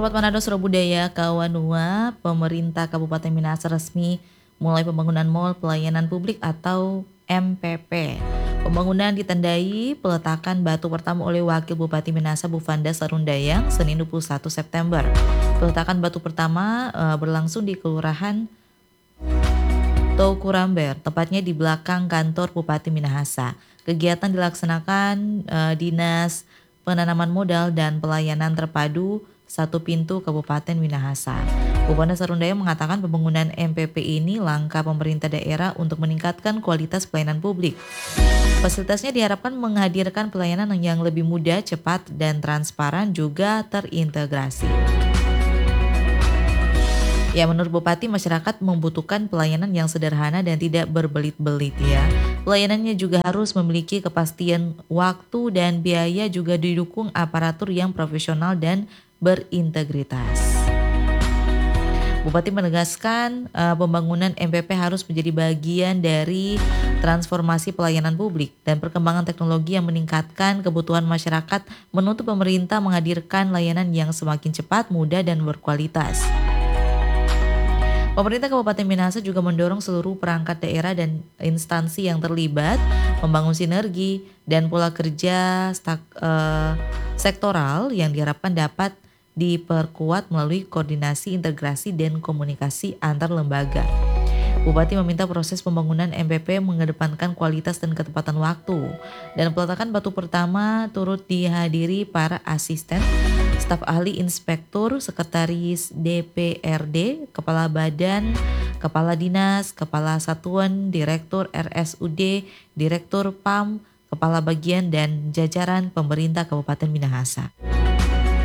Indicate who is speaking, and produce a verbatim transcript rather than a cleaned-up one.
Speaker 1: Sahabat Manado Suro Budaya Kawanua, pemerintah Kabupaten Minahasa resmi mulai pembangunan Mall Pelayanan Publik atau M P P. Pembangunan ditandai peletakan batu pertama oleh Wakil Bupati Minahasa Bufanda Sarundayang Senin dua puluh satu September. Peletakan batu pertama uh, berlangsung di Kelurahan Toukuramber, tepatnya di belakang kantor Bupati Minahasa. Kegiatan dilaksanakan uh, Dinas Penanaman Modal dan Pelayanan Terpadu Satu Pintu Kabupaten Minahasa. Bupati Sarundayang mengatakan pembangunan M P P ini langkah pemerintah daerah untuk meningkatkan kualitas pelayanan publik. Fasilitasnya diharapkan menghadirkan pelayanan yang lebih mudah, cepat, dan transparan juga terintegrasi. Ya, menurut Bupati, masyarakat membutuhkan pelayanan yang sederhana dan tidak berbelit-belit ya. Pelayanannya juga harus memiliki kepastian waktu dan biaya, juga didukung aparatur yang profesional dan berintegritas. Bupati menegaskan uh, pembangunan M P P harus menjadi bagian dari transformasi pelayanan publik dan perkembangan teknologi yang meningkatkan kebutuhan masyarakat, menuntut pemerintah menghadirkan layanan yang semakin cepat, mudah, dan berkualitas. Pemerintah Kabupaten Minahasa juga mendorong seluruh perangkat daerah dan instansi yang terlibat membangun sinergi dan pola kerja stak, uh, sektoral yang diharapkan dapat diperkuat melalui koordinasi, integrasi, dan komunikasi antar lembaga. Bupati meminta proses pembangunan M P P mengedepankan kualitas dan ketepatan waktu, dan peletakan batu pertama turut dihadiri para asisten, staf ahli, inspektur, sekretaris D P R D, kepala badan, kepala dinas, kepala satuan, direktur R S U D, direktur P A M, kepala bagian, dan jajaran pemerintah Kabupaten Minahasa.